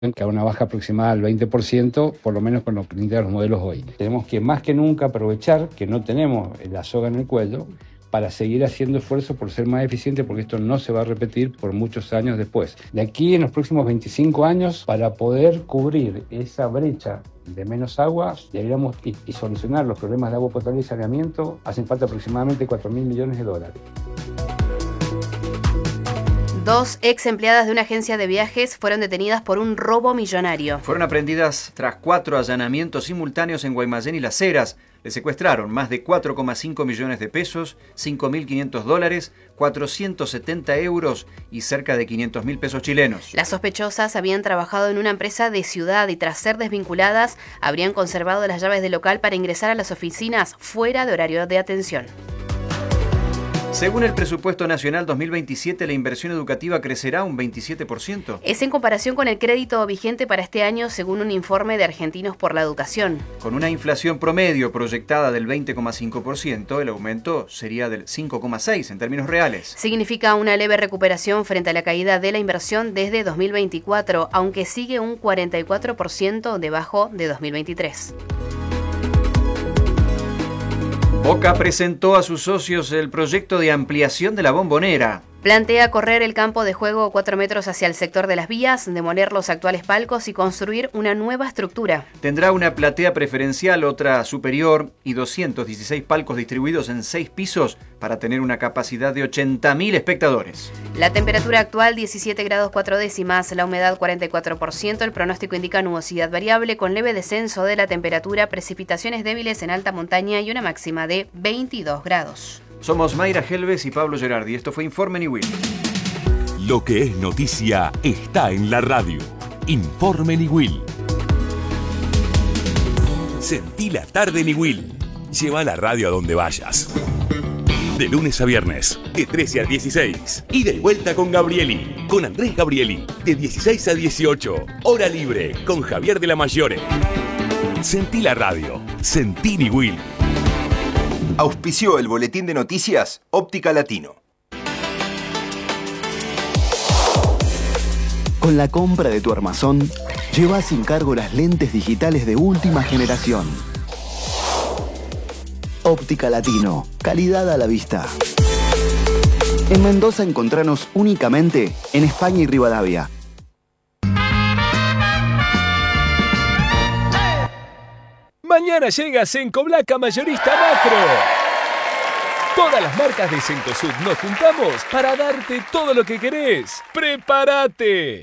que a una baja aproximada del 20%, por lo menos con los clientes de los modelos hoy. Tenemos que más que nunca aprovechar que no tenemos la soga en el cuello para seguir haciendo esfuerzos por ser más eficientes, porque esto no se va a repetir por muchos años después. De aquí en los próximos 25 años, para poder cubrir esa brecha de menos agua y solucionar los problemas de agua potable y saneamiento, hacen falta aproximadamente $4.000 millones. 2 ex empleadas de una agencia de viajes fueron detenidas por un robo millonario. Fueron aprendidas tras 4 allanamientos simultáneos en Guaymallén y Las Heras. Le secuestraron más de 4,5 millones de pesos, $5.500, 470 euros y cerca de 500.000 pesos chilenos. Las sospechosas habían trabajado en una empresa de ciudad y tras ser desvinculadas, habrían conservado las llaves del local para ingresar a las oficinas fuera de horario de atención. Según el presupuesto nacional 2027, la inversión educativa crecerá un 27%. Es en comparación con el crédito vigente para este año, según un informe de Argentinos por la Educación. Con una inflación promedio proyectada del 20,5%, el aumento sería del 5,6% en términos reales. Significa una leve recuperación frente a la caída de la inversión desde 2024, aunque sigue un 44% debajo de 2023. Boca presentó a sus socios el proyecto de ampliación de la Bombonera. Plantea correr el campo de juego 4 metros hacia el sector de las vías, demoler los actuales palcos y construir una nueva estructura. Tendrá una platea preferencial, otra superior y 216 palcos distribuidos en 6 pisos para tener una capacidad de 80.000 espectadores. La temperatura actual 17 grados 4 décimas, la humedad 44%, el pronóstico indica nubosidad variable con leve descenso de la temperatura, precipitaciones débiles en alta montaña y una máxima de 22 grados. Somos Mayra Helves y Pablo Gerardi. Esto fue Informe Niwil. Lo que es noticia está en la radio. Informe Niwil. Sentí la tarde Niwil. Lleva la radio a donde vayas. De lunes a viernes, de 13 a 16. Y de vuelta con Gabrieli. Con Andrés Gabrieli. De 16 a 18. Hora libre con Javier de la Mayore. Sentí la radio. Sentí Niwil. Auspició el boletín de noticias Óptica Latino. Con la compra de tu armazón, lleva sin cargo las lentes digitales de última generación. Óptica Latino, calidad a la vista. En Mendoza encontranos únicamente en España y Rivadavia. Mañana llega Sencoblaca Mayorista Macro. Todas las marcas de Cencosud nos juntamos para darte todo lo que querés. ¡Prepárate!